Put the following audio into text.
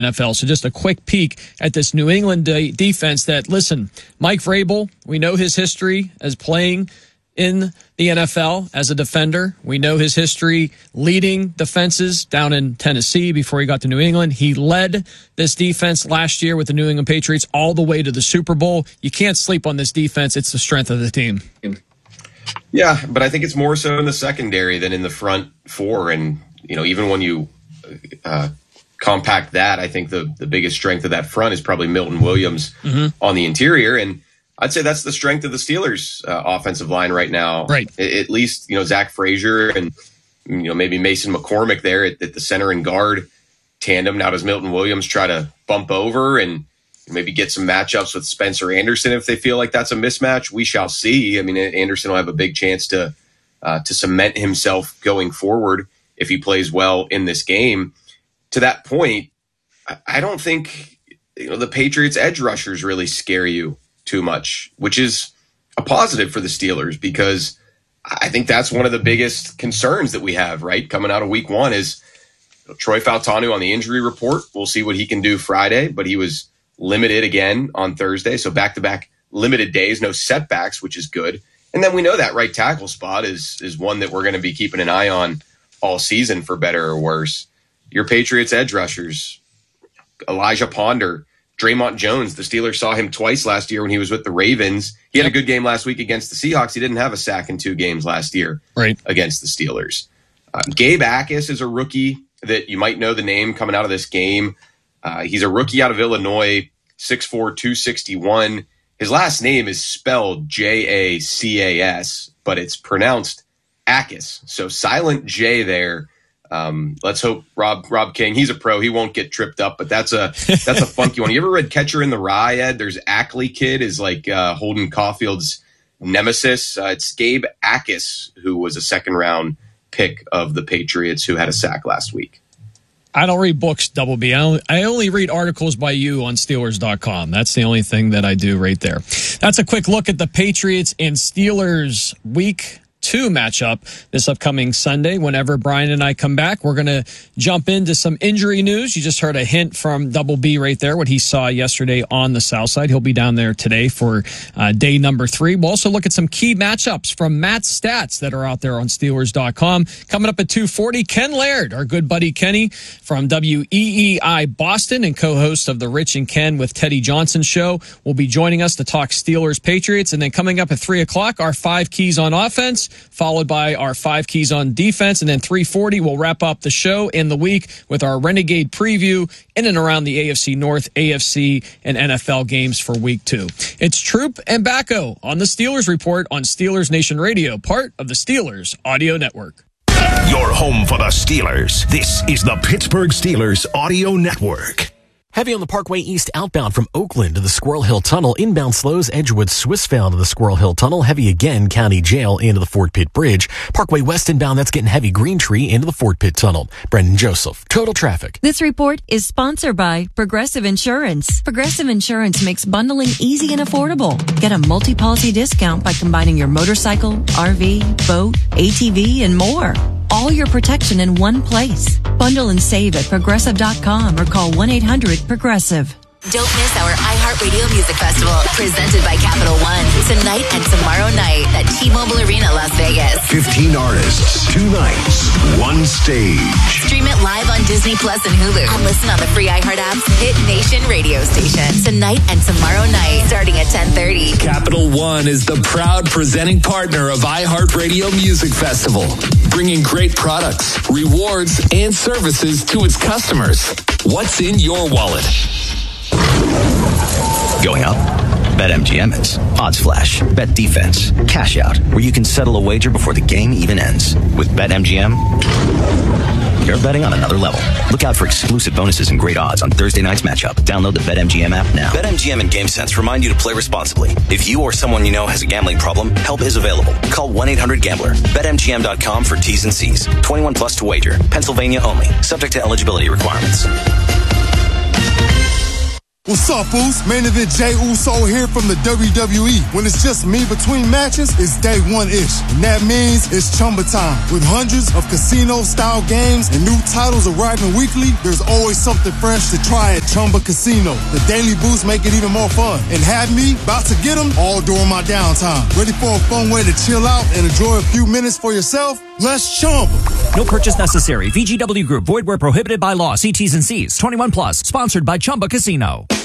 NFL. So just a quick peek at this New England defense that, listen, Mike Vrabel, we know his history as playing in the NFL as a defender. We know his history leading defenses down in Tennessee before he got to New England. He led this defense last year with the New England Patriots all the way to the Super Bowl. You can't sleep on this defense. It's the strength of the team. Yeah, but I think it's more so in the secondary than in the front four. And, even when you compact that, I think the biggest strength of that front is probably Milton Williams on the interior. And I'd say that's the strength of the Steelers' offensive line right now. Right. At least, Zach Frazier and, maybe Mason McCormick there at the center and guard tandem. Now does Milton Williams try to bump over and maybe get some matchups with Spencer Anderson if they feel like that's a mismatch? We shall see. I mean, Anderson will have a big chance to cement himself going forward if he plays well in this game. To that point, I don't think the Patriots' edge rushers really scare you too much, which is a positive for the Steelers, because I think that's one of the biggest concerns that we have, right, coming out of week one is Troy Fautanu on the injury report. We'll see what he can do Friday, but he was limited again on Thursday, so back-to-back limited days, no setbacks, which is good. And then we know that right tackle spot is one that we're going to be keeping an eye on all season, for better or worse. Your Patriots edge rushers, Elijah Ponder, Draymond Jones, the Steelers saw him twice last year when he was with the Ravens. He had a good game last week against the Seahawks. He didn't have a sack in 2 games last year against the Steelers. Gabe Akis is a rookie that you might know the name coming out of this game. He's a rookie out of Illinois, 6'4", 261. His last name is spelled Jacas, but it's pronounced Akis. So silent J there. Let's hope Rob King, he's a pro, he won't get tripped up, but that's a funky one. You ever read Catcher in the Rye, Ed? There's Ackley Kid is like Holden Caulfield's nemesis. It's Gabe Akis, who was a second-round pick of the Patriots, who had a sack last week. I don't read books, Double B. I only read articles by you on Steelers.com. That's the only thing that I do right there. That's a quick look at the Patriots and Steelers Week 2 matchup this upcoming Sunday. Whenever Brian and I come back, we're going to jump into some injury news. You just heard a hint from Double B right there, what he saw yesterday on the South Side. He'll be down there today for day number 3. We'll also look at some key matchups from Matt's stats that are out there on Steelers.com. Coming up at 2:40, Ken Laird, our good buddy Kenny from WEEI Boston and co-host of the Rich and Ken with Teddy Johnson show, will be joining us to talk Steelers Patriots. And then coming up at 3 o'clock, our 5 keys on offense, followed by our 5 keys on defense. And then 3:40, we'll wrap up the show in the week with our Renegade preview in and around the AFC North, AFC, and NFL games for week 2. It's Troop and Bacco on the Steelers Report on Steelers Nation Radio, part of the Steelers Audio Network. Your home for the Steelers. This is the Pittsburgh Steelers Audio Network. Heavy on the Parkway East outbound from Oakland to the Squirrel Hill Tunnel. Inbound slows Edgewood Swissvale to the Squirrel Hill Tunnel. Heavy again County Jail into the Fort Pitt Bridge. Parkway West inbound, that's getting heavy Green Tree into the Fort Pitt Tunnel. Brendan Joseph, Total Traffic. This report is sponsored by Progressive Insurance. Progressive Insurance makes bundling easy and affordable. Get a multi-policy discount by combining your motorcycle, RV, boat, ATV, and more. All your protection in one place. Bundle and save at Progressive.com or call 1-800-PROGRESSIVE. Don't miss our iHeartRadio Music Festival, presented by Capital One, tonight and tomorrow night at T-Mobile Arena, Las Vegas. 15 artists, 2 nights, 1 stage. Stream it live on Disney Plus and Hulu. And listen on the free iHeart app's Hit Nation radio station. Tonight and tomorrow night, starting at 10:30. Capital One is the proud presenting partner of iHeartRadio Music Festival, bringing great products, rewards, and services to its customers. What's in your wallet? Going up? BetMGM is. Odds Flash, Bet Defense, Cash Out, where you can settle a wager before the game even ends. With BetMGM, you're betting on another level. Look out for exclusive bonuses and great odds on Thursday night's matchup. Download the BetMGM app now. BetMGM and GameSense remind you to play responsibly. If you or someone you know has a gambling problem, help is available. Call 1-800-GAMBLER. BetMGM.com for T's and C's. 21 plus to wager. Pennsylvania only. Subject to eligibility requirements. What's up, Boost? Main event Jey Uso here from the WWE. When it's just me between matches, it's day one-ish. And that means it's Chumba time. With hundreds of casino-style games and new titles arriving weekly, there's always something fresh to try at Chumba Casino. The Daily Boost make it even more fun. And have me about to get them all during my downtime. Ready for a fun way to chill out and enjoy a few minutes for yourself? Let's Chumba. No purchase necessary. VGW Group. Void where prohibited by law. See T's and C's. 21 plus. Sponsored by Chumba Casino.